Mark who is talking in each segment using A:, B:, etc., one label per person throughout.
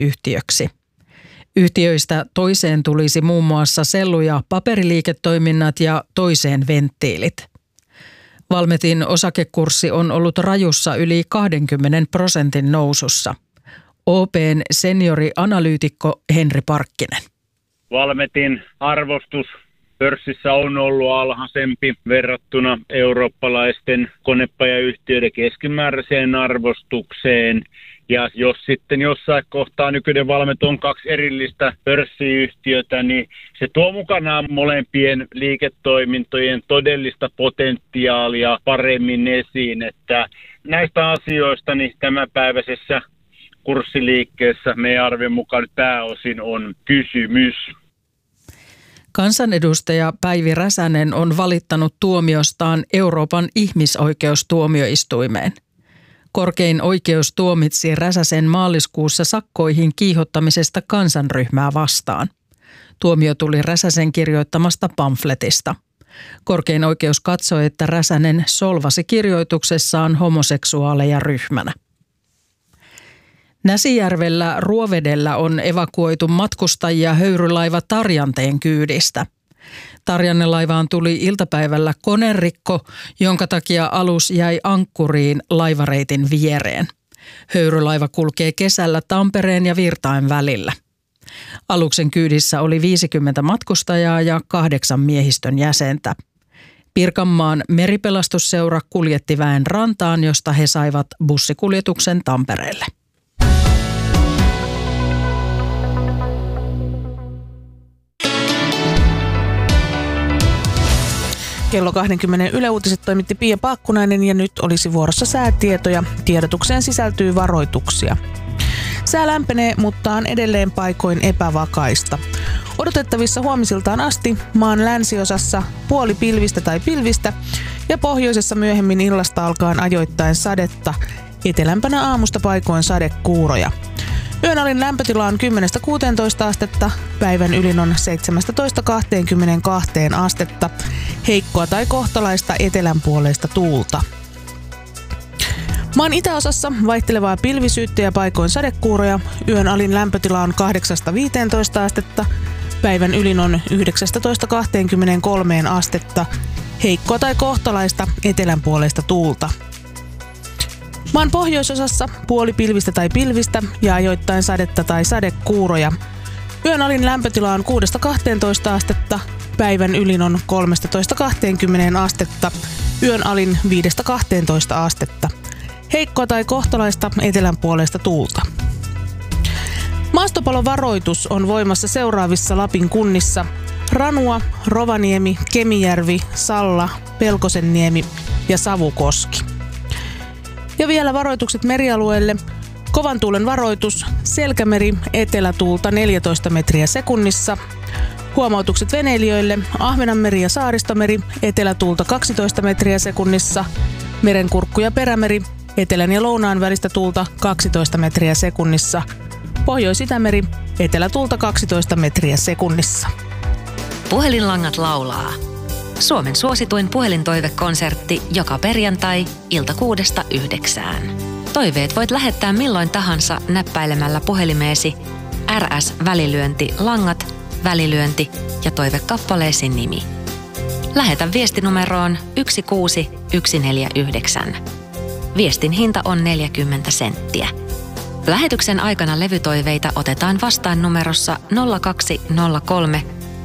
A: yhtiöksi. Yhtiöistä toiseen tulisi muun muassa sellu- ja paperiliiketoiminnat ja toiseen venttiilit. Valmetin osakekurssi on ollut rajussa yli 20% nousussa. OP:n seniorianalyytikko Henri Parkkinen.
B: Valmetin arvostus pörssissä on ollut alhaisempi verrattuna eurooppalaisten konepajayhtiöiden keskimääräiseen arvostukseen. Ja jos sitten jossain kohtaa nykyinen Valmet on 2 erillistä pörssiyhtiötä, niin se tuo mukanaan molempien liiketoimintojen todellista potentiaalia paremmin esiin. Että näistä asioista niin tämänpäiväisessä kurssiliikkeessä meidän arvion mukaan pääosin on kysymys.
A: Kansanedustaja Päivi Räsänen on valittanut tuomiostaan Euroopan ihmisoikeustuomioistuimeen. Korkein oikeus tuomitsi Räsäsen maaliskuussa sakkoihin kiihottamisesta kansanryhmää vastaan. Tuomio tuli Räsäsen kirjoittamasta pamfletista. Korkein oikeus katsoi, että Räsänen solvasi kirjoituksessaan homoseksuaaleja ryhmänä. Näsijärvellä Ruovedellä on evakuoitu matkustajia höyrylaiva Tarjanteen kyydistä. Tarjannelaivaan tuli iltapäivällä konerikko, jonka takia alus jäi ankkuriin laivareitin viereen. Höyrylaiva kulkee kesällä Tampereen ja Virtain välillä. Aluksen kyydissä oli 50 matkustajaa ja 8 miehistön jäsentä. Pirkanmaan meripelastusseura kuljetti väen rantaan, josta he saivat bussikuljetuksen Tampereelle.
C: Kello 20 Yle Uutiset toimitti Pia Paakkunainen ja nyt olisi vuorossa säätietoja. Tiedotukseen sisältyy varoituksia. Sää lämpenee, mutta on edelleen paikoin epävakaista. Odotettavissa huomisiltaan asti maan länsiosassa puoli pilvistä tai pilvistä ja pohjoisessa myöhemmin illasta alkaen ajoittain sadetta. Etelämpänä aamusta paikoin sadekuuroja. Yön alin lämpötila on 10-16 astetta, päivän ylin on 17-22 astetta, heikkoa tai kohtalaista etelänpuoleista tuulta. Maan itäosassa vaihtelevaa pilvisyyttä ja paikoin sadekuuroja, yön alin lämpötila on 8-15 astetta, päivän ylin on 19-23 astetta, heikkoa tai kohtalaista etelänpuoleista tuulta. Maan pohjoisosassa puoli pilvistä tai pilvistä ja ajoittain sadetta tai sadekuuroja. Yön alin lämpötila on 6-12 astetta, päivän ylin on 13-20 astetta, yön alin 5-12 astetta. Heikkoa tai kohtalaista etelänpuoleista tuulta. Maastopalovaroitus on voimassa seuraavissa Lapin kunnissa: Ranua, Rovaniemi, Kemijärvi, Salla, Pelkosenniemi ja Savukoski. Ja vielä varoitukset merialueelle. Kovan tuulen varoitus, Selkämeri, etelätuulta 14 metriä sekunnissa. Huomautukset veneilijöille, Ahvenanmeri ja Saaristomeri, etelätuulta 12 metriä sekunnissa. Merenkurkku ja Perämeri, etelän ja lounaan välistä tuulta 12 metriä sekunnissa. Pohjois-Itämeri, etelätuulta 12 metriä sekunnissa.
D: Puhelinlangat laulaa. Suomen suosituin puhelintoivekonsertti joka perjantai ilta 6-9. Toiveet voit lähettää milloin tahansa näppäilemällä puhelimeesi RS-välilyönti langat, välilyönti ja toivekappaleesi nimi. Lähetä viestinumeroon 16149. Viestin hinta on 40 senttiä. Lähetyksen aikana levytoiveita otetaan vastaan numerossa 0203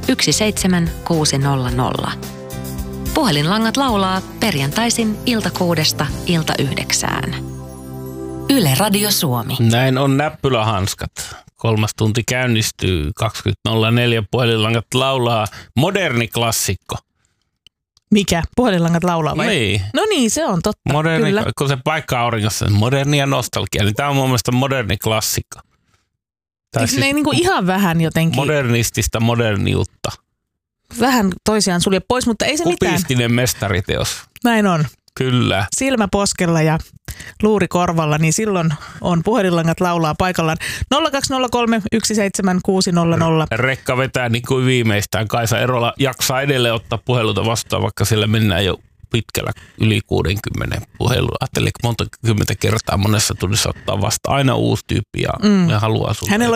D: 17600. Puhelinlangat laulaa perjantaisin ilta 6-9. Yle Radio Suomi.
E: Näin on näppylähanskat. 3 tunti käynnistyy, 20.04 puhelinlangat laulaa. Moderni klassikko.
C: Mikä? Puhelinlangat laulaa vai?
E: Niin.
C: No niin, se on totta.
E: Moderni,
C: kyllä.
E: Kun se paikka auringossa, moderni ja nostalgia, niin tämä on mun mielestä moderni klassikko.
C: Eikö siis ne niinku ihan vähän jotenkin?
E: Modernistista moderniutta.
C: Vähän toisiaan sulje pois, mutta ei se mitään.
E: Kupistinen mestariteos.
C: Näin on.
E: Kyllä.
C: Silmä poskella ja luuri korvalla, niin silloin on puhelinlangat laulaa paikallaan. 0203 17600.
E: Rekka vetää niin kuin viimeistään. Kaisa Erola jaksaa edelleen ottaa puheluita vastaan, vaikka sillä mennään jo pitkällä yli 60 puhelua. Ajattelin, monta kymmentä kertaa monessa tunnissa ottaa vasta aina uusi tyyppi ja haluaa sulta.
C: Hänellä